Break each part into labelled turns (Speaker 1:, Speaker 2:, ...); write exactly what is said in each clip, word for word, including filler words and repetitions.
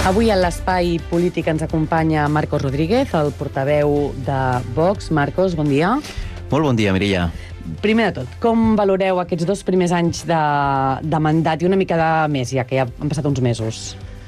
Speaker 1: Avui a l'Espai Polític ens acompanya Marcos Rodríguez, el portaveu de Vox. Marcos, bon dia.
Speaker 2: Molt bon dia, Mireia.
Speaker 1: Primer de tot, com valoreu aquests dos primers anys de, de mandat i una mica de més, ja que ja han passat uns mesos?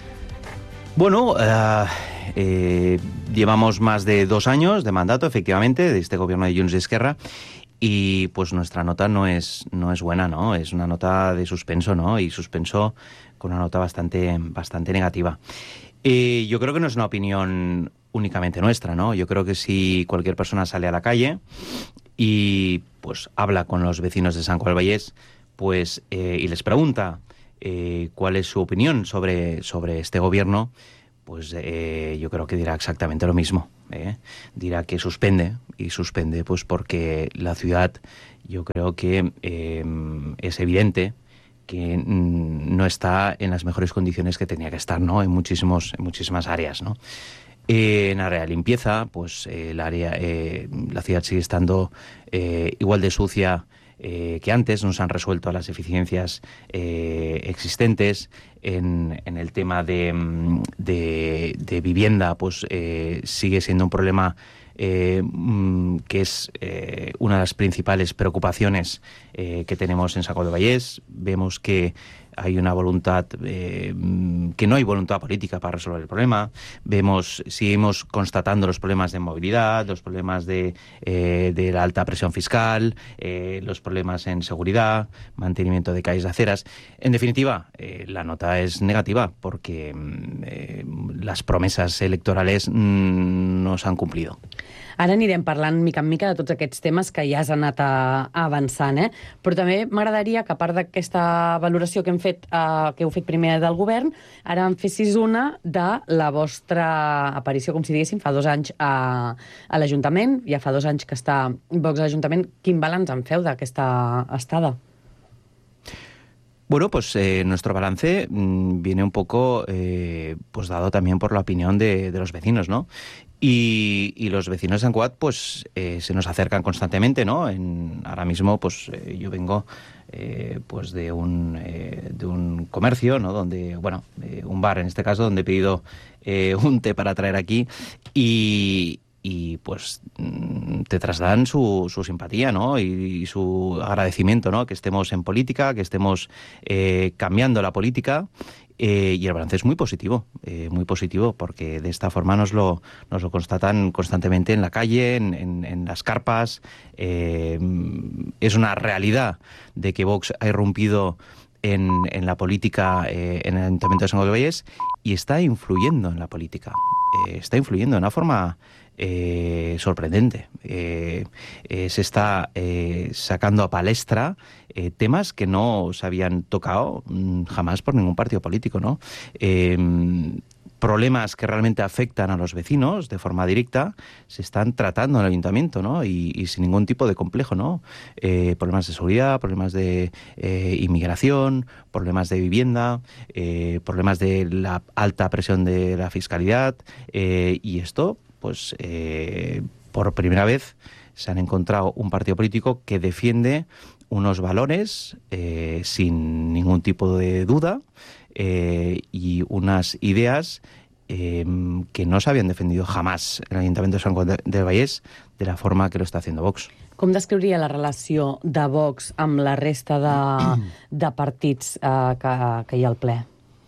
Speaker 2: Bueno, eh, eh, llevamos más de dos años de mandato, efectivamente, de este gobierno de Junts y Esquerra, y pues nuestra nota no es, no es buena, ¿no? Es una nota de suspenso, ¿no? Y suspenso con una nota bastante, bastante negativa. Eh, yo creo que no es una opinión únicamente nuestra, ¿no? Yo creo que si cualquier persona sale a la calle y pues habla con los vecinos de Sant Cugat del Vallès, pues, eh, y les pregunta eh, cuál es su opinión sobre, sobre este gobierno, pues eh, yo creo que dirá exactamente lo mismo. ¿eh? Dirá que suspende, y suspende pues porque la ciudad, yo creo que eh, es evidente que mm, no está en las mejores condiciones que tenía que estar, ¿no? En muchísimos, en muchísimas áreas, ¿no? Eh, en área de limpieza, pues eh, el área, eh, la ciudad sigue estando eh, igual de sucia eh, que antes, no se han resuelto las deficiencias eh, existentes. En, en el tema de, de, de vivienda, pues eh, sigue siendo un problema eh, que es eh, una de las principales preocupaciones eh, que tenemos en Sant Cugat del Vallès. Vemos que hay una voluntad, eh, que no hay voluntad política para resolver el problema. Vemos, seguimos constatando los problemas de movilidad, los problemas de, eh, de la alta presión fiscal, eh, los problemas en seguridad, mantenimiento de calles de aceras. En definitiva, eh, la nota es negativa porque eh, las promesas electorales mm, no se han cumplido.
Speaker 1: Ara anirem parlant mica en mica de tots aquests temes que ja has anat a, a avançant, eh? Però també m'agradaria que, a part d'aquesta valoració que hem fet, eh, que heu fet primer del govern, ara en fessis una de la vostra aparició, com si diguéssim, fa dos anys a, a l'Ajuntament. Ja fa dos anys que està Vox a l'Ajuntament. Quin balanç en feu d'aquesta estada?
Speaker 2: Bueno, pues eh, nuestro balance mmm, viene un poco eh, pues dado también por la opinión de, de los vecinos, ¿no? Y, y los vecinos de Sant Cugat pues eh, se nos acercan constantemente, ¿no? En, ahora mismo pues eh, yo vengo eh, pues de un eh, de un comercio, ¿no? Donde, bueno, eh, un bar en este caso, donde he pedido eh, un té para traer aquí y y pues te trasladan su, su simpatía, ¿no? Y, y su agradecimiento, ¿no? Que estemos en política, que estemos eh, cambiando la política. Eh, y el balance es muy positivo, eh, muy positivo, porque de esta forma nos lo, nos lo constatan constantemente en la calle, en, en, en las carpas. Eh, es una realidad de que Vox ha irrumpido en, en la política, eh, en el Ayuntamiento de Sant Cugat del Vallès, y está influyendo en la política. Eh, está influyendo de una forma eh, sorprendente. Eh, eh, se está eh, sacando a palestra eh, temas que no se habían tocado mmm, jamás por ningún partido político, ¿no? Eh, problemas que realmente afectan a los vecinos de forma directa se están tratando en el ayuntamiento, ¿no? Y, y sin ningún tipo de complejo, ¿no? Eh, problemas de seguridad, problemas de eh, inmigración, problemas de vivienda, eh, problemas de la alta presión de la fiscalidad, eh, y esto, pues, eh, por primera vez se han encontrado un partido político que defiende unos valores eh, sin ningún tipo de duda, Eh, y unas ideas eh, que no se habían defendido jamás en el Ayuntamiento de Sant Cugat del Vallès de la forma que lo está haciendo Vox.
Speaker 1: Com descriuria la relació de Vox amb la resta de, de partits eh, que, que hi ha al ple?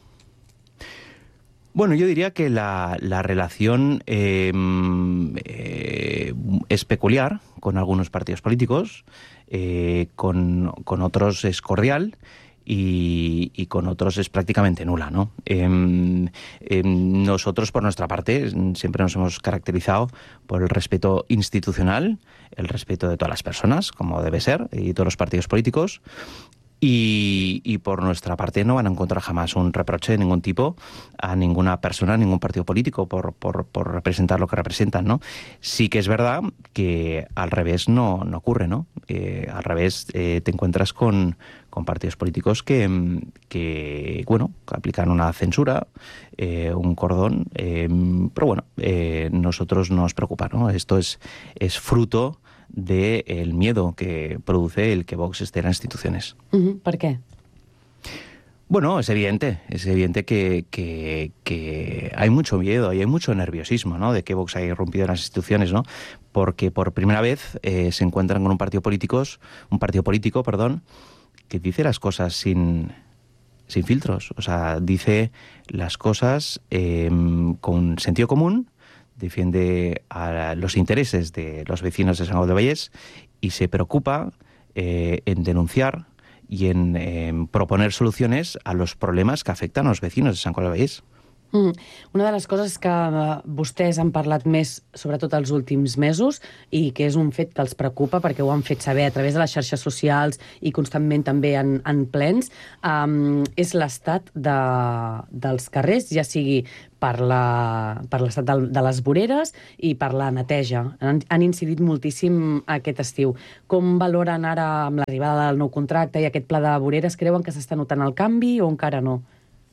Speaker 2: Bueno, yo diría que la, la relación eh, eh, es peculiar con algunos partidos políticos, eh, con, con otros es cordial, Y, y con otros es prácticamente nula, ¿no? Eh, eh, nosotros, por nuestra parte, siempre nos hemos caracterizado por el respeto institucional, el respeto de todas las personas, como debe ser, y todos los partidos políticos. Y, y por nuestra parte no van a encontrar jamás un reproche de ningún tipo a ninguna persona, a ningún partido político por, por, por representar lo que representan, ¿no? Sí que es verdad que al revés no, no ocurre, ¿no? Eh, al revés eh, te encuentras con, con partidos políticos que, que, bueno, que aplican una censura, eh, un cordón, eh, pero bueno, eh, nosotros no nos preocupa, ¿no? Esto es, es fruto del miedo que produce el que Vox esté en las instituciones.
Speaker 1: Uh-huh. ¿Por qué?
Speaker 2: Bueno, es evidente, es evidente que, que, que hay mucho miedo y hay mucho nerviosismo, ¿no?, de que Vox haya irrumpido en las instituciones, ¿no?, porque por primera vez eh, se encuentran con un partido políticos, un partido político, perdón, que dice las cosas sin, sin filtros, o sea, dice las cosas eh, con sentido común, defiende a los intereses de los vecinos de Sant Cugat del Vallès y se preocupa eh, en denunciar y en eh, proponer soluciones a los problemes que afecten als vecinos de Sant Cugat del Vallès.
Speaker 1: Mm. Una de les coses que vostès han parlat més, sobretot els últims mesos, i que és un fet que els preocupa perquè ho han fet saber a través de les xarxes socials i constantment també en, en plens, um, és l'estat de, dels carrers, ja sigui per la, per l'estat de, de les voreres i per la neteja. Han, han incidit moltíssim aquest estiu. Com valoren ara, amb l'arribada del nou contracte i aquest pla de voreres, creuen que s'està notant el canvi o encara no?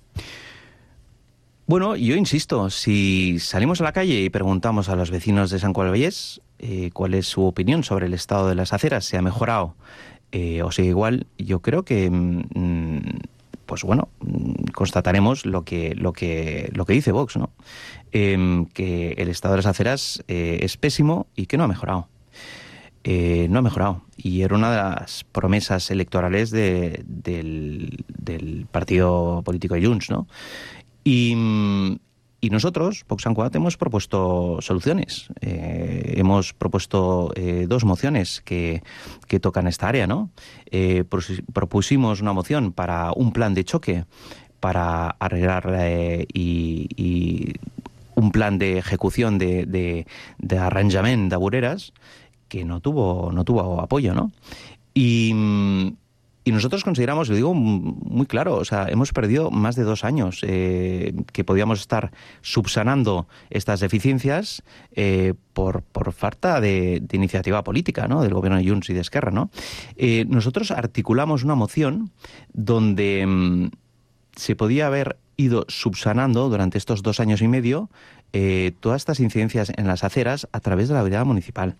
Speaker 2: Bueno, yo insisto, si salimos a la calle y preguntamos a los vecinos de Sant Cugat del Vallès eh, cuál es su opinión sobre el estado de las aceras, si ha mejorado eh, o sigue igual, yo creo que, mmm, pues bueno, constataremos lo que, lo que, lo que dice Vox, ¿no? Eh, que el estado de las aceras eh, es pésimo y que no ha mejorado. Eh, no ha mejorado. Y era una de las promesas electorales de, del, del partido político de Junts, ¿no? Y, y nosotros, Vox Sant Cugat, hemos propuesto soluciones. Eh, hemos propuesto eh, dos mociones que, que tocan esta área, ¿no? Eh, propusimos una moción para un plan de choque para arreglar eh, y, y un plan de ejecución de, de, de arranjament de voreres que no tuvo, no tuvo apoyo, ¿no? Y... Y nosotros consideramos, lo digo muy claro, o sea, hemos perdido más de dos años eh, que podíamos estar subsanando estas deficiencias eh, por, por falta de, de iniciativa política, ¿no?, del gobierno de Junts y de Esquerra, ¿no? Eh, nosotros articulamos una moción donde mmm, se podía haber ido subsanando durante estos dos años y medio eh, todas estas incidencias en las aceras a través de la brigada municipal.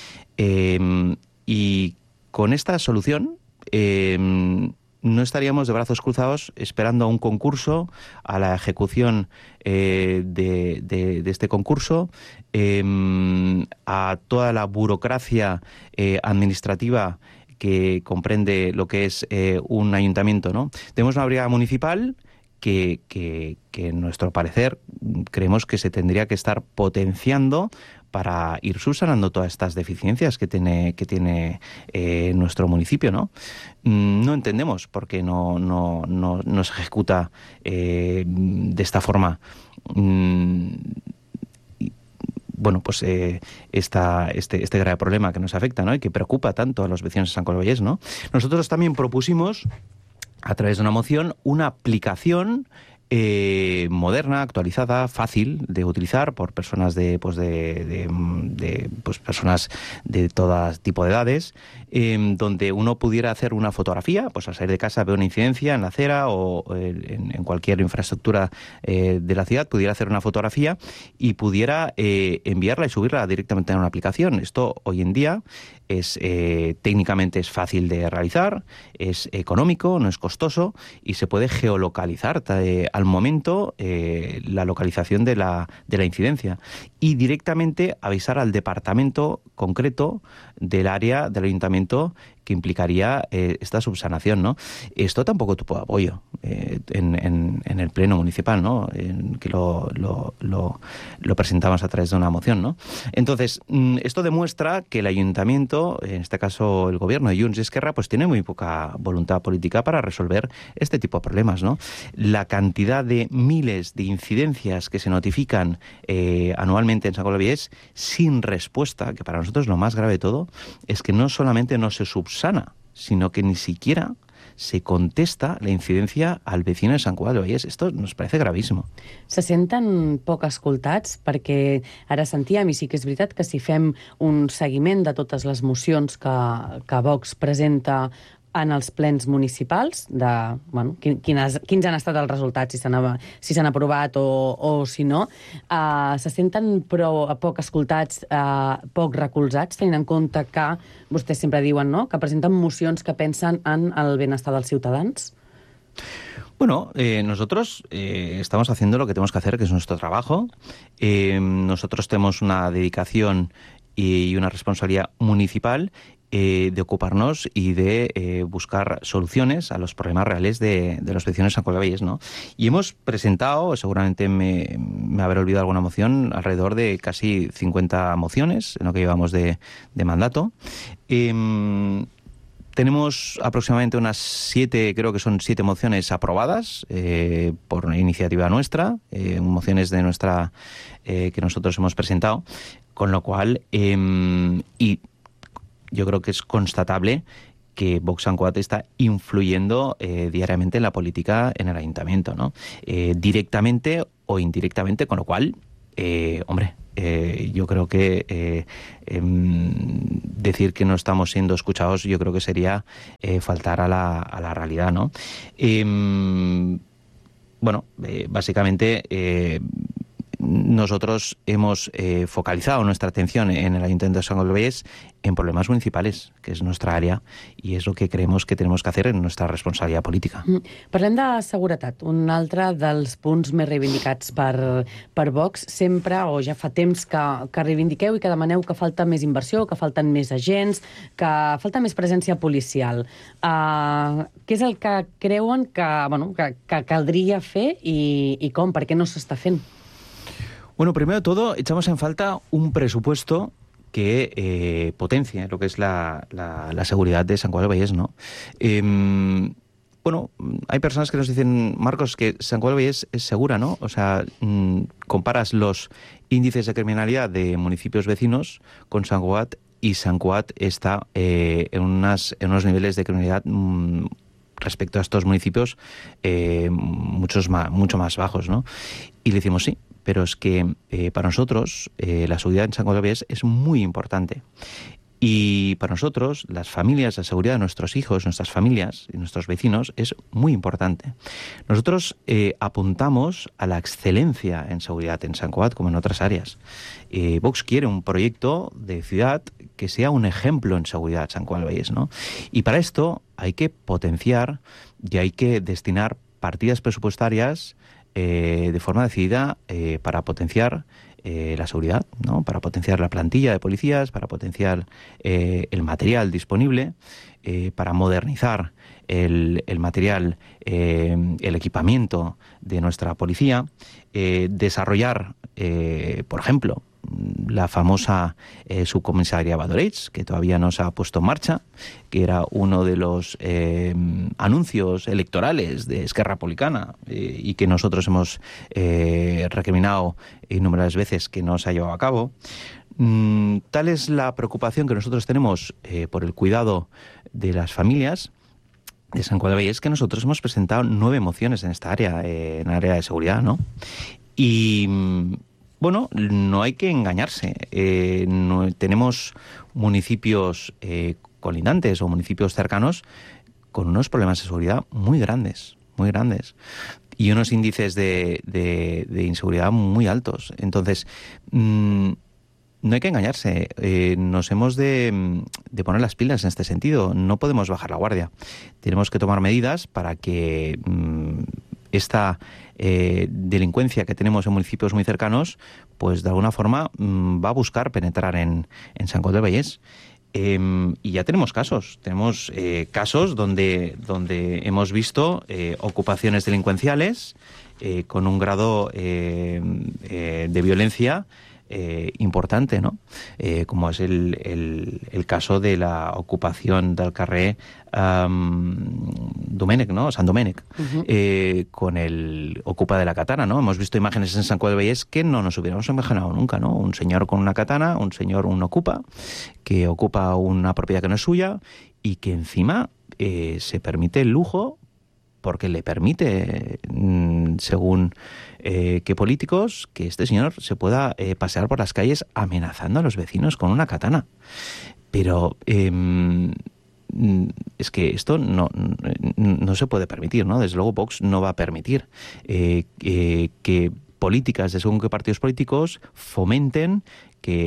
Speaker 2: Eh, y con esta solución Eh, no estaríamos de brazos cruzados esperando a un concurso, a la ejecución eh, de, de, de este concurso, eh, a toda la burocracia eh, administrativa que comprende lo que es eh, un ayuntamiento, ¿no? Tenemos una brigada municipal que, que, que, en nuestro parecer, creemos que se tendría que estar potenciando para ir subsanando todas estas deficiencias que tiene, que tiene eh, nuestro municipio, ¿no? No entendemos por qué no, no, no, no se ejecuta eh, de esta forma. Mm, bueno, pues eh, esta, este, este grave problema que nos afecta, ¿no?, y que preocupa tanto a los vecinos de Sant Cugat del Vallès, ¿no? Nosotros también propusimos, a través de una moción, una aplicación Eh, moderna, actualizada, fácil de utilizar por personas de, pues de, de, de pues personas de todo tipo de edades, eh, donde uno pudiera hacer una fotografía, pues al salir de casa ve una incidencia en la acera o en, en cualquier infraestructura eh, de la ciudad, pudiera hacer una fotografía y pudiera eh, enviarla y subirla directamente a una aplicación. Esto hoy en día es eh, técnicamente es fácil de realizar, es económico, no es costoso y se puede geolocalizar eh, al momento eh, la localización de la, de la incidencia y directamente avisar al departamento concreto del área del ayuntamiento que implicaría eh, esta subsanación, ¿no? Esto tampoco tuvo apoyo eh, en, en, en el pleno municipal, ¿no?, en que lo, lo, lo, lo presentamos a través de una moción, ¿no? Entonces, esto demuestra que el ayuntamiento, en este caso el gobierno de Junts y Esquerra, pues tiene muy poca voluntad política para resolver este tipo de problemas, ¿no? La cantidad de miles de incidencias que se notifican eh, anualmente en Sant Cugat del Vallès sin respuesta, que para nosotros lo más grave de todo es que no solamente no se subsana, sino que ni siquiera se contesta la incidencia al vecino de Sant Cugat del Vallès. Esto nos parece gravísimo.
Speaker 1: Se senten poc escoltats? Perquè ara sentíem, i sí que és veritat, que si fem un seguiment de totes les mocions que, que Vox presenta en els plens municipals, de bueno, quines, quins han estat els resultats, si s'han si s'han aprovat o, o si no, uh, se senten però poc escoltats, uh, poc recolzats, tenint en compte que vostès sempre diuen, no?, que presenten mocions que pensen en el benestar dels ciutadans?
Speaker 2: Bueno, eh, nosotros eh, estamos haciendo lo que tenemos que hacer, que es nuestro trabajo. Eh, nosotros tenemos una dedicación y una responsabilidad municipal eh, de ocuparnos y de eh, buscar soluciones a los problemas reales de, de los vecinos de San Cugat del Vallès, ¿no? Y hemos presentado, seguramente me, me habré olvidado alguna moción, alrededor de casi cincuenta mociones en lo que llevamos de, de mandato. Eh, Tenemos aproximadamente unas siete, creo que son siete mociones aprobadas eh, por iniciativa nuestra, eh, mociones de nuestra eh, que nosotros hemos presentado, con lo cual, eh, y yo creo que es constatable que Vox Sant Cugat está influyendo eh, diariamente en la política en el ayuntamiento, ¿no? Eh, directamente o indirectamente, con lo cual, eh, hombre, Eh, yo creo que eh, eh, decir que no estamos siendo escuchados, yo creo que sería eh, faltar a la, a la realidad, ¿no? Eh, bueno, eh, básicamente eh, nosotros hemos eh, focalizado nuestra atención en el Ayuntamiento de Sant Cugat del Vallès en problemas municipales, que és nostra àrea, i és el que creemos que tenemos que hacer en nuestra responsabilitat política.
Speaker 1: Mm. Parlem de seguretat. Un altre dels punts més reivindicats per, per Vox. Sempre, o ja fa temps que, que reivindiqueu i que demaneu que falta més inversió, que falten més agents, que falta més presència policial. Uh, què és el que creuen que, bueno, que, que caldria fer i, i com? Per què no s'està fent?
Speaker 2: Bueno, primero de todo, echamos en falta un presupuesto que eh, potencie lo que es la, la, la seguridad de Sant Cugat del Vallès, ¿no? Eh, bueno, hay personas que nos dicen, Marcos, que Sant Cugat del Vallès es segura, ¿no? O sea, mmm, comparas los índices de criminalidad de municipios vecinos con Sant Cugat y Sant Cugat está eh, en, unas, en unos niveles de criminalidad mmm, respecto a estos municipios eh, muchos más, mucho más bajos, ¿no? Y le decimos sí, pero es que eh, para nosotros eh, la seguridad en Sant Cugat del Vallès es muy importante. Y para nosotros, las familias, la seguridad de nuestros hijos, nuestras familias y nuestros vecinos es muy importante. Nosotros eh, apuntamos a la excelencia en seguridad en Sant Cugat como en otras áreas. Eh, Vox quiere un proyecto de ciudad que sea un ejemplo en seguridad en Sant Cugat del Vallès, ¿no? Y para esto hay que potenciar y hay que destinar partidas presupuestarias eh, de forma decidida eh, para potenciar Eh, la seguridad, ¿no? Para potenciar la plantilla de policías, para potenciar eh, el material disponible, eh, para modernizar el, el material, eh, el equipamiento de nuestra policía, eh, desarrollar, eh, por ejemplo, la famosa eh, subcomisaría Valldoreix, que todavía no se ha puesto en marcha, que era uno de los eh, anuncios electorales de Esquerra Republicana eh, y que nosotros hemos eh, recriminado innumerables veces que no se ha llevado a cabo. Mm, tal es la preocupación que nosotros tenemos eh, por el cuidado de las familias de Sant Cugat del Vallès, que nosotros hemos presentado nueve mociones en esta área, eh, en el área de seguridad, ¿no? Y bueno, no hay que engañarse. Eh, no, tenemos municipios eh, colindantes o municipios cercanos con unos problemas de seguridad muy grandes, muy grandes. Y unos índices de, de, de inseguridad muy altos. Entonces, mmm, no hay que engañarse. Eh, nos hemos de, de poner las pilas en este sentido. No podemos bajar la guardia. Tenemos que tomar medidas para que mmm, esta eh, delincuencia que tenemos en municipios muy cercanos, pues de alguna forma mmm, va a buscar penetrar en, en Sant Cugat del Vallès. Eh, y ya tenemos casos, tenemos eh, casos donde, donde hemos visto eh, ocupaciones delincuenciales eh, con un grado eh, eh, de violencia eh, importante, ¿no? Eh, como es el, el, el caso de la ocupación del carrer um, Domènec, ¿no? Sant Domènec, uh-huh. eh, con el Ocupa de la Katana, ¿no? Hemos visto imágenes en Sant Cugat del Vallès que no nos hubiéramos imaginado nunca, ¿no? Un señor con una katana, un señor, un ocupa, que ocupa una propiedad que no es suya y que encima eh, se permite el lujo porque le permite, según eh, qué políticos, que este señor se pueda eh, pasear por las calles amenazando a los vecinos con una katana. Pero eh, es que esto no, no se puede permitir, ¿no? Desde luego Vox no va a permitir eh, eh, que políticas de según qué partidos políticos fomenten que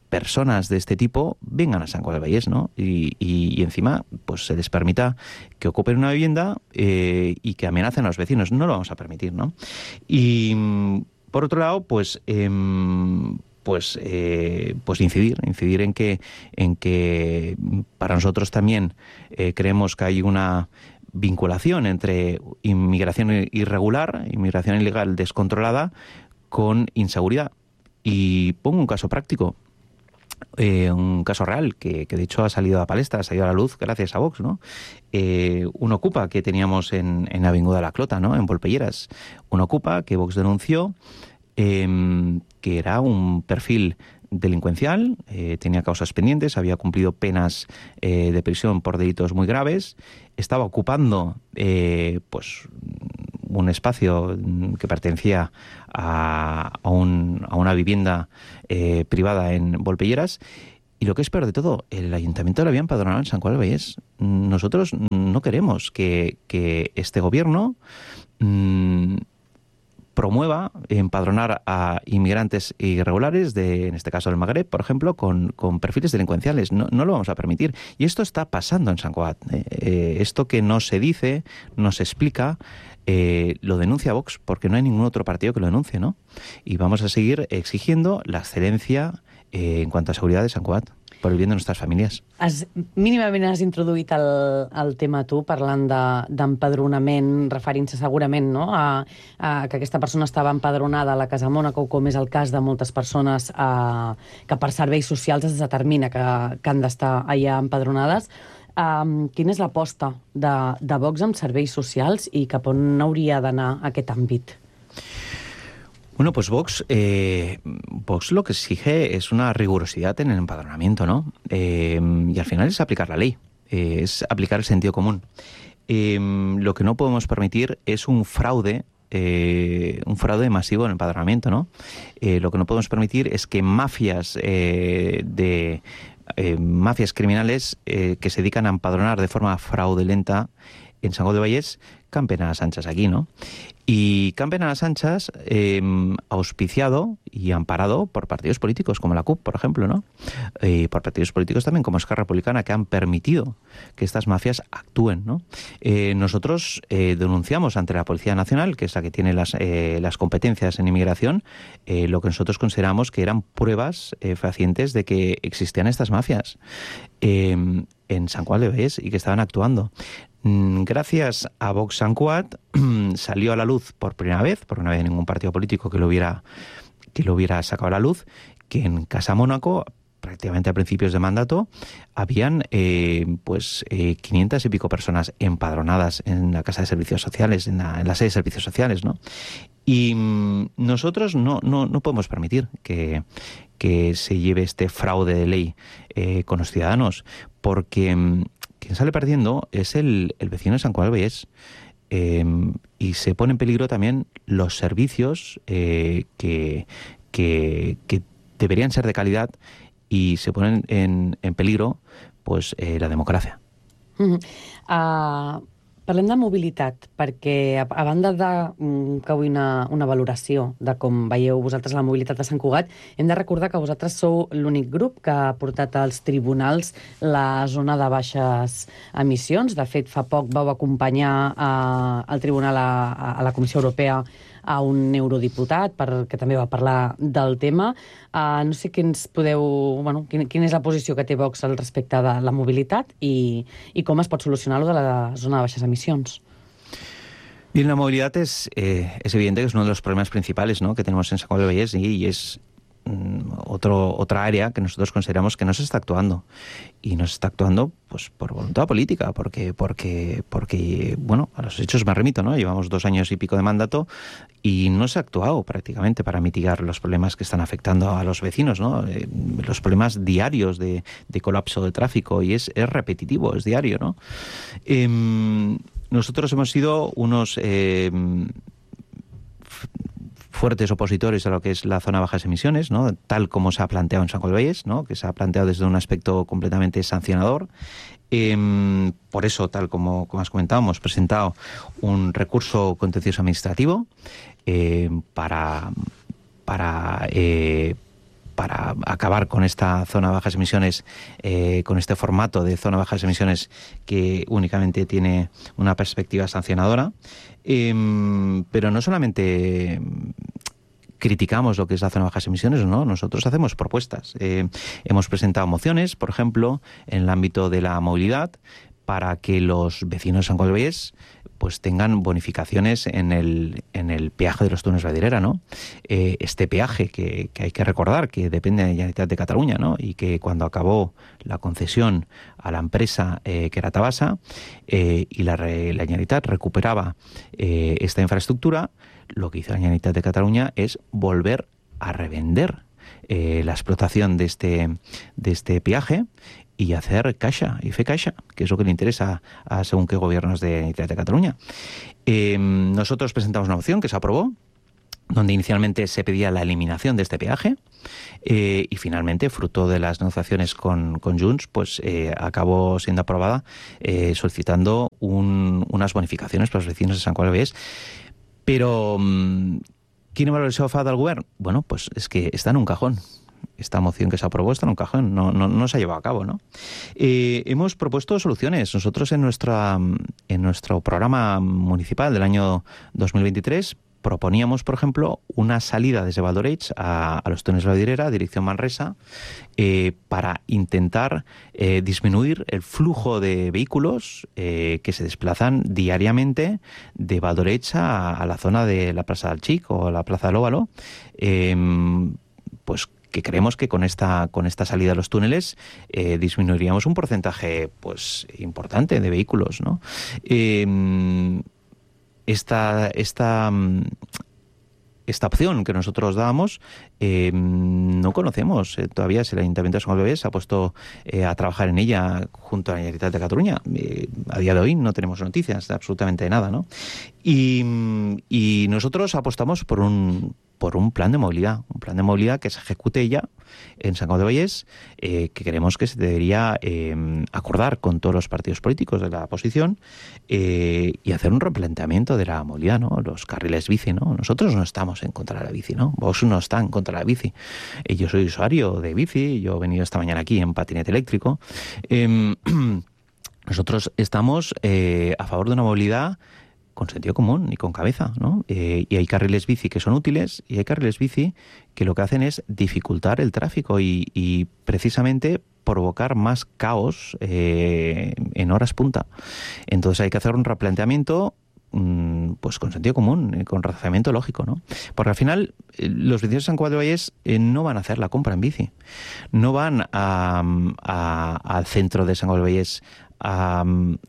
Speaker 2: personas de este tipo vengan a San Cugat del Vallès, ¿no? Y, y, y encima pues se les permita que ocupen una vivienda eh, y que amenacen a los vecinos. No lo vamos a permitir, ¿no? Y por otro lado, pues eh, pues eh, pues incidir incidir en que en que para nosotros también eh, creemos que hay una vinculación entre inmigración irregular, inmigración ilegal descontrolada, con inseguridad. Y pongo un caso práctico. Eh, un caso real que, que de hecho ha salido a palestra, ha salido a la luz gracias a Vox, ¿no? Eh, un Ocupa que teníamos en, en Avinguda La Clota, ¿no? En Volpelleras. Un Ocupa que Vox denunció, eh, que era un perfil delincuencial, eh, tenía causas pendientes, había cumplido penas eh, de prisión por delitos muy graves, estaba ocupando eh, pues un espacio que pertenecía a, a, un, a una vivienda eh, privada en Volpelleras. Y lo que es peor de todo, el ayuntamiento lo había empadronado en San Cugat del Vallès. Nosotros no queremos que, que este gobierno mmm, promueva empadronar a inmigrantes irregulares, de, en este caso del Magreb, por ejemplo, con, con perfiles delincuenciales. No, no lo vamos a permitir. Y esto está pasando en San Cugat. Eh, eh, esto que no se dice, no se explica, eh, lo denuncia Vox, porque no hay ningún otro partido que lo denuncie, ¿no? Y vamos a seguir exigiendo la excelencia eh, en cuanto a seguridad de San Cugat, per el bien de nostres famílies.
Speaker 1: Has, mínimament has introduït el, el tema tu, parlant d'empadronament, de, referint-se segurament, no?, a, a que aquesta persona estava empadronada a la Casa Mònaco, com és el cas de moltes persones a, que per serveis socials es determina que, que han d'estar allà empadronades. Um, quina és l'aposta de, de Vox amb serveis socials i cap on hauria d'anar aquest àmbit?
Speaker 2: Bueno, pues Vox, eh, Vox lo que exige es una rigurosidad en el empadronamiento, ¿no? Eh, y al final es aplicar la ley, eh, es aplicar el sentido común. Eh, lo que no podemos permitir es un fraude, eh, un fraude masivo en el empadronamiento, ¿no? Eh, lo que no podemos permitir es que mafias eh, de eh, mafias criminales eh, que se dedican a empadronar de forma fraudulenta en San Cugat del Vallès campen a las anchas aquí, ¿no? Y campen a las anchas eh, auspiciado y amparado por partidos políticos como la C U P, por ejemplo, ¿no? Y por partidos políticos también como Esquerra Republicana, que han permitido que estas mafias actúen, ¿no? Eh, nosotros eh, denunciamos ante la Policía Nacional, que es la que tiene las, eh, las competencias en inmigración, eh, lo que nosotros consideramos que eran pruebas eh, fehacientes de que existían estas mafias eh, en San Cugat del Vallès y que estaban actuando. Gracias a Vox San Cugat salió a la luz por primera vez, porque no había ningún partido político que lo hubiera, que lo hubiera sacado a la luz, que en Casa Mónaco, prácticamente a principios de mandato, habían eh, pues eh, quinientas y pico personas empadronadas en la Casa de Servicios Sociales, en la, en la sede de Servicios Sociales, ¿no? Y mmm, nosotros no, no, no podemos permitir que, que se lleve este fraude de ley eh, con los ciudadanos, porque mmm, quien sale perdiendo es el, el vecino de San Cugat del Vallès. Eh, y se pone en peligro también los servicios eh, que, que, que deberían ser de calidad, y se ponen en, en peligro pues, eh, la democràcia.
Speaker 1: Mm-hmm. Uh, parlem de mobilitat, perquè a, a banda de um, que vull una, una valoració de com veieu vosaltres la mobilitat de Sant Cugat, hem de recordar que vosaltres sou l'únic grup que ha portat als tribunals la zona de baixes emissions. De fet, fa poc vau acompanyar uh, al tribunal a, a la Comissió Europea a un eurodiputat per, que també va parlar del tema. Uh, no sé quins podeu, bueno, quin, quina és la posició que té Vox al respecte de la mobilitat i, i com es pot solucionar-lo de la zona de baixes emissions.
Speaker 2: Bien, la movilidad es, eh, es evidente que es uno de los problemas principales, ¿no?, que tenemos en San Cugat del Vallès, y, y es Otro, otra área que nosotros consideramos que no se está actuando, y no se está actuando pues por voluntad política, porque porque porque bueno, a los hechos me remito, ¿no? Llevamos dos años y pico de mandato y no se ha actuado prácticamente para mitigar los problemas que están afectando a los vecinos, ¿no? Eh, los problemas diarios de, de colapso de tráfico, y es, es repetitivo, es diario, ¿no? Eh, nosotros hemos sido unos eh, fuertes opositores a lo que es la zona de bajas emisiones, ¿no?, tal como se ha planteado en San Cugat del Vallès, ¿no?, que se ha planteado desde un aspecto completamente sancionador. Eh, por eso, tal como, como has comentado, hemos presentado un recurso contencioso administrativo eh, para, para, eh, para acabar con esta zona de bajas emisiones, eh, con este formato de zona de bajas emisiones que únicamente tiene una perspectiva sancionadora. Eh, pero no solamente criticamos lo que es la zona de bajas emisiones, ¿no? Nosotros hacemos propuestas. Eh, hemos presentado mociones, por ejemplo, en el ámbito de la movilidad, para que los vecinos de Sant Cugat del Vallès pues tengan bonificaciones en el, en el peaje de los túneles Valldirera, ¿no? Eh, este peaje que, que hay que recordar que depende de la Generalitat de Cataluña, ¿no? Y que cuando acabó la concesión a la empresa eh, que era Tabasa eh, y la, la Generalitat recuperaba eh, esta infraestructura, lo que hizo la Generalitat de Cataluña es volver a revender eh, la explotación de este, de este peaje y hacer caixa, y fe caixa, que es lo que le interesa a según qué gobiernos de la Generalitat de Cataluña. Eh, nosotros presentamos una moción que se aprobó, donde inicialmente se pedía la eliminación de este peaje eh, y finalmente, fruto de las negociaciones con, con Junts, pues eh, acabó siendo aprobada eh, solicitando un, unas bonificaciones para los vecinos de Sant Cugat del Vallès. Pero ¿quina valoració fa del govern? Bueno, pues es que está en un cajón. Esta moción que se aprobó está en un cajón, no, no, no se ha llevado a cabo, ¿no? Eh, hemos propuesto soluciones. Nosotros en, nuestra, en nuestro programa municipal del año dos mil veintitrés proponíamos, por ejemplo, una salida desde Valldoreix a, a los túneles Valldirera, dirección Manresa, eh, para intentar eh, disminuir el flujo de vehículos eh, que se desplazan diariamente de Valldoreix a, a la zona de la Plaza del Xic o la Plaza del Óvalo, eh, pues que creemos que con esta con esta salida a los túneles eh, disminuiríamos un porcentaje pues importante de vehículos, ¿no? Eh, esta esta esta opción que nosotros dábamos eh, no conocemos eh, todavía si el Ayuntamiento de Sant Cugat del Vallès se ha puesto eh, a trabajar en ella junto a la Generalitat de Cataluña. Eh, a día de hoy no tenemos noticias de absolutamente nada, ¿no? Y, y nosotros apostamos por un por un plan de movilidad, un plan de movilidad que se ejecute ya en Sant Cugat del Vallès, eh, que creemos que se debería eh, acordar con todos los partidos políticos de la oposición eh, y hacer un replanteamiento de la movilidad, ¿no? Los carriles bici, ¿no? Nosotros no estamos en contra de la bici, ¿no? Vox no está en contra de la bici. Eh, yo soy usuario de bici, yo he venido esta mañana aquí en patinete eléctrico. Eh, nosotros estamos eh, a favor de una movilidad con sentido común y con cabeza, ¿no? Eh, y hay carriles bici que son útiles y hay carriles bici que lo que hacen es dificultar el tráfico y, y precisamente provocar más caos eh, en horas punta. Entonces hay que hacer un replanteamiento mmm, pues con sentido común, eh, con razonamiento lógico, ¿no? Porque al final eh, los vecinos de Sant Cugat del Vallès eh, no van a hacer la compra en bici, no van a, a, al centro de Sant Cugat del Vallès a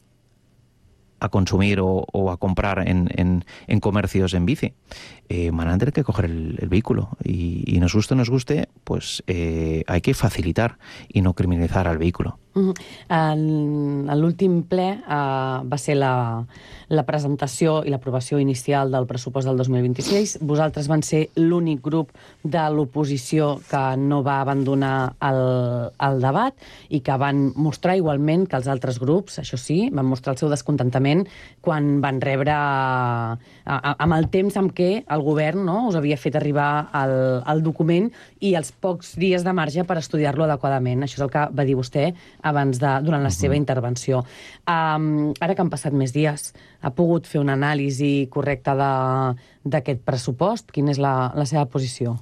Speaker 2: a consumir o, o a comprar en, en, en comercios en bici. Eh, van a tener que coger el, el vehículo y, y nos guste o nos guste, pues eh, hay que facilitar y no criminalizar al vehículo.
Speaker 1: Mm. En, en l'últim ple eh, va ser la, la presentació i l'aprovació inicial del pressupost del dos mil vint-i-sis. Vosaltres van ser l'únic grup de l'oposició que no va abandonar el, el debat i que van mostrar igualment que els altres grups, això sí, van mostrar el seu descontentament quan van rebre, a, a, amb el temps amb què el govern, no, us havia fet arribar el, el document i els pocs dies de marge per estudiar-lo adequadament. Això és el que va dir vostè abans de, durant la uh-huh. seva intervenció. Um, ara que han passat més dies, ha pogut fer una anàlisi correcta d'aquest pressupost? Quina és la, la seva posició?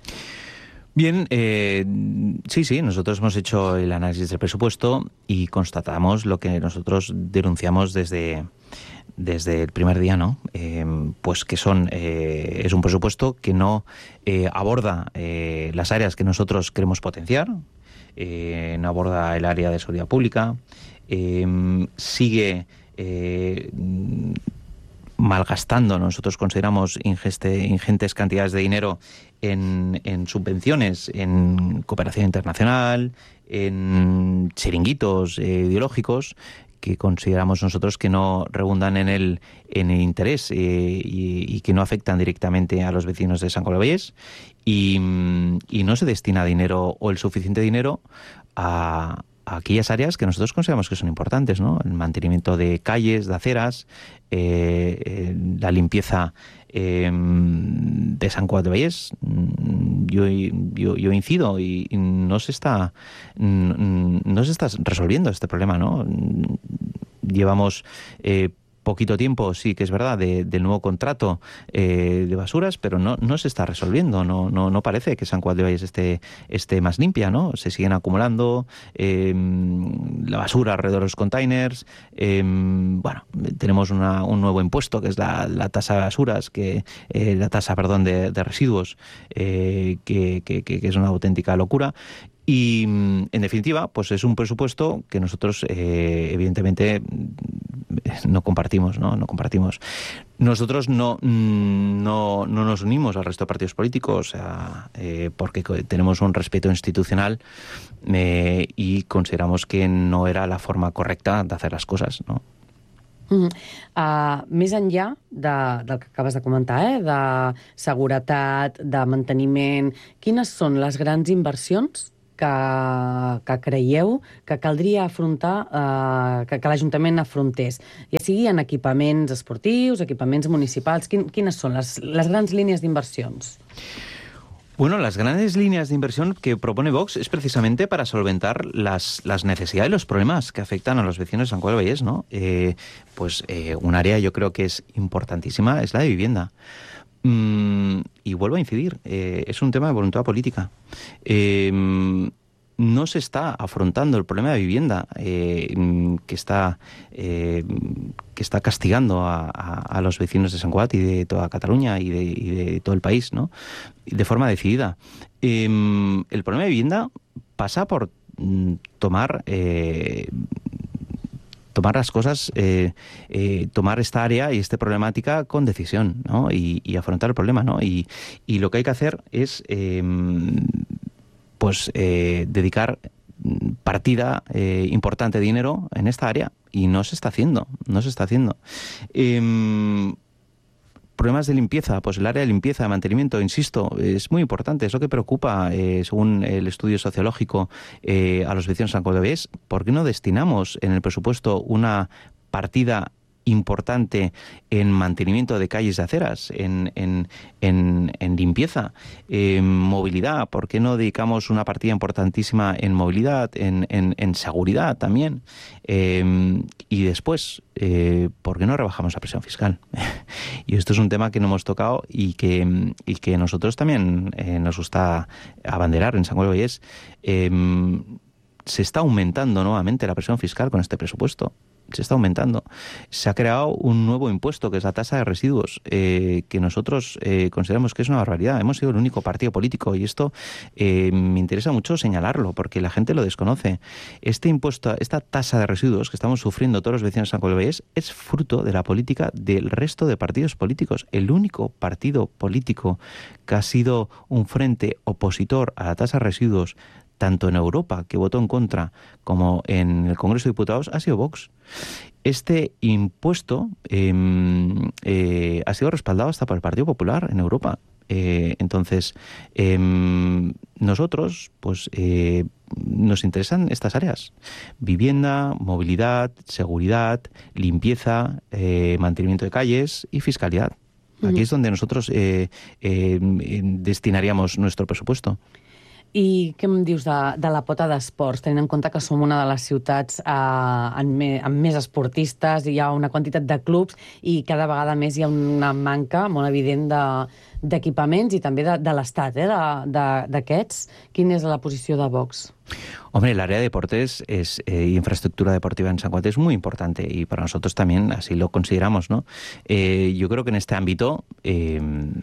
Speaker 2: Bien, eh, sí, sí, nosotros hemos hecho el análisis del presupuesto y constatamos lo que nosotros denunciamos desde, desde el primer día, ¿no? Eh, pues que son eh, es un presupuesto que no eh, aborda eh, las áreas que nosotros queremos potenciar, eh, no aborda el área de seguridad pública, eh, sigue eh, malgastando, nosotros consideramos ingeste, ingentes cantidades de dinero en, en subvenciones, en cooperación internacional, en chiringuitos eh, ideológicos, que consideramos nosotros que no redundan en el, en el interés eh, y, y que no afectan directamente a los vecinos de Sant Cugat del Vallès, y, y no se destina dinero o el suficiente dinero a, a aquellas áreas que nosotros consideramos que son importantes, ¿no? El mantenimiento de calles, de aceras, eh, eh, la limpieza eh, de Sant Cugat del Vallès. yo, yo, yo incido y, y no se está no se está resolviendo este problema, ¿no? Llevamos eh, poquito tiempo, sí que es verdad, de, del nuevo contrato eh, de basuras, pero no, no se está resolviendo, no, no, no parece que Sant Cugat de Valles esté, esté más limpia, ¿no? Se siguen acumulando eh, la basura alrededor de los containers, eh, bueno, tenemos una, un nuevo impuesto que es la, la tasa de basuras, que eh, la tasa, perdón, de, de residuos, eh, que, que, que es una auténtica locura. Y, en definitiva, pues es un presupuesto que nosotros, eh, evidentemente, no compartimos, ¿no? No compartimos. Nosotros no, no, no nos unimos al resto de partidos políticos, o sea, eh, porque tenemos un respeto institucional eh, y consideramos que no era la forma correcta de hacer las cosas, ¿no?
Speaker 1: Mm. Uh, més enllà de, del que acabes de comentar, eh? De seguretat, de manteniment, quines són les grans inversions que, que creieu que caldria afrontar, eh, que, que l'Ajuntament afrontés, ja sigui en equipaments esportius, equipaments municipals, quin, quines són les, les grans línies d'inversions?
Speaker 2: Bueno, las grandes líneas de inversión que propone Vox es precisamente para solventar las, las necesidades y los problemas que afectan a los vecinos de Sant Cugat del Vallès, ¿no? Eh, pues eh, un área yo creo que es importantísima, es la de vivienda. Mm, y vuelvo a incidir, eh, es un tema de voluntad política. Eh, no se está afrontando el problema de vivienda eh, que está eh, que está castigando a, a, a los vecinos de Sant Cugat y de toda Cataluña y de, y de todo el país, ¿no? De forma decidida. Eh, el problema de vivienda pasa por mm, tomar eh, tomar las cosas, eh, eh, tomar esta área y esta problemática con decisión, ¿no? Y, y afrontar el problema, ¿no? Y, y lo que hay que hacer es eh, pues eh, dedicar partida eh, importante de dinero en esta área, y no se está haciendo, no se está haciendo. Eh, Problemas de limpieza, pues el área de limpieza, de mantenimiento, insisto, es muy importante, es lo que preocupa, eh, según el estudio sociológico, eh, a los vecinos de Sant Cugat del Vallès. ¿Por qué no destinamos en el presupuesto una partida importante en mantenimiento de calles y aceras, en, en, en, en limpieza, en movilidad? ¿Por qué no dedicamos una partida importantísima en movilidad, en, en, en seguridad también? Eh, y después, eh, ¿por qué no rebajamos la presión fiscal? Y esto es un tema que no hemos tocado y que, y que nosotros también eh, nos gusta abanderar en Sant Cugat del Vallès. Eh, se está aumentando nuevamente la presión fiscal con este presupuesto. Se está aumentando. Se ha creado un nuevo impuesto, que es la tasa de residuos, eh, que nosotros eh, consideramos que es una barbaridad. Hemos sido el único partido político, y esto eh, me interesa mucho señalarlo, porque la gente lo desconoce. Este impuesto, esta tasa de residuos que estamos sufriendo todos los vecinos de Sant Cugat del Vallès, es fruto de la política del resto de partidos políticos. El único partido político que ha sido un frente opositor a la tasa de residuos, tanto en Europa, que votó en contra, como en el Congreso de Diputados, ha sido Vox. Este impuesto eh, eh, ha sido respaldado hasta por el Partido Popular en Europa. Eh, entonces, eh, nosotros, pues, eh, nos interesan estas áreas: vivienda, movilidad, seguridad, limpieza, eh, mantenimiento de calles y fiscalidad. Aquí es donde nosotros eh, eh, destinaríamos nuestro presupuesto.
Speaker 1: I què em dius de, de la pota d'esports, tenint en compte que som una de les ciutats eh, amb, me, amb més esportistes, i hi ha una quantitat de clubs i cada vegada més hi ha una manca molt evident de, d'equipaments i també de, de l'Estat, eh, d'aquests. Quina és la posició de Vox?
Speaker 2: Hombre, el área de deportes es, eh, infraestructura deportiva en Sant Cugat es muy importante, y para nosotros también así lo consideramos, ¿no? Eh, yo creo que en este ámbito eh,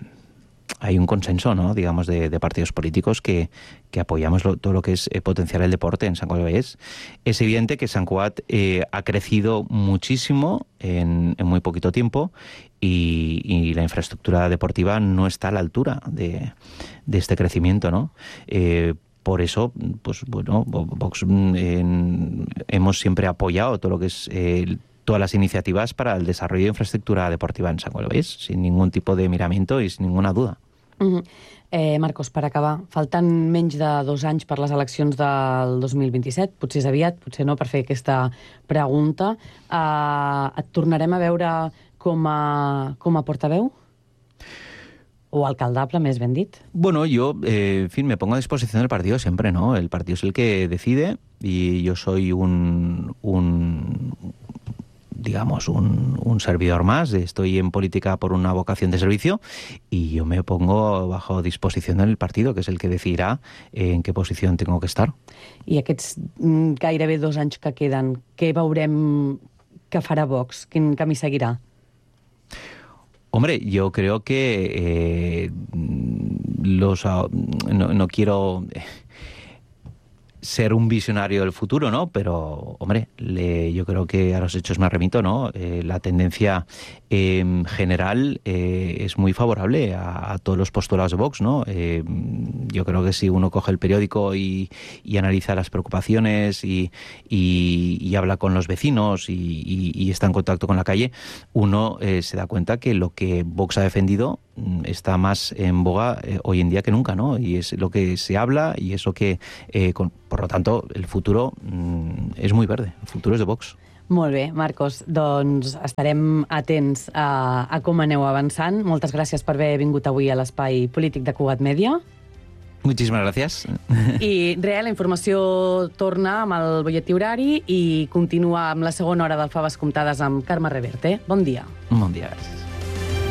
Speaker 2: hay un consenso, ¿no?, digamos, de, de partidos políticos que, que apoyamos lo, todo lo que es eh, potenciar el deporte en Sant Cugat del Vallès. Es evidente que Sant Cugat eh, ha crecido muchísimo en, en muy poquito tiempo, y, y la infraestructura deportiva no está a la altura de, de este crecimiento, ¿no? Eh, Por eso, pues bueno, Vox eh, hemos siempre apoyado todo lo que es eh, todas las iniciativas para el desarrollo de infraestructura deportiva en Sant Cugat del Vallès, sin ningún tipo de miramiento y sin ninguna duda.
Speaker 1: Uh-huh. eh, Marcos, per acabar, falten menys de dos anys per les eleccions del dos mil vint-i-set, potser és aviat, potser no, per fer aquesta pregunta. Uh, et tornarem a veure com a, com a portaveu? o alcaldable, més ben dit.
Speaker 2: Bueno, yo, eh, en fin, me pongo a disposición del partido siempre, ¿no? El partido es el que decide y yo soy un, un digamos, un, un servidor más. Estoy en política por una vocación de servicio y yo me pongo bajo disposición del partido, que es el que decidirá en qué posición tengo que estar.
Speaker 1: I aquests mm, gairebé dos anys que queden, què veurem que farà Vox? Quin camí seguirà?
Speaker 2: Hombre, yo creo que eh, los no, no quiero ser un visionario del futuro, ¿no? Pero, hombre, le, yo creo que a los hechos me remito, ¿no? Eh, la tendencia eh, general eh, es muy favorable a, a todos los postulados de Vox, ¿no? Eh, yo creo que si uno coge el periódico y, y analiza las preocupaciones y, y, y habla con los vecinos y, y, y está en contacto con la calle, uno eh, se da cuenta que lo que Vox ha defendido está más en boga eh, hoy en día que nunca, ¿no? Y es lo que se habla y es lo que, eh, con, por lo tanto, el futuro mm, és muy verde, el futuro és de Vox.
Speaker 1: Molt bé, Marcos, doncs estarem atents a, a com aneu avançant. Moltes gràcies per haver vingut avui a l'Espai Polític de Cugat Mèdia.
Speaker 2: Muchísimas gracias.
Speaker 1: I res, la informació torna amb el butlletí horari i continua amb la segona hora del Faves Comptades amb Carme Reverte. Bon dia.
Speaker 2: Bon dia, gràcies.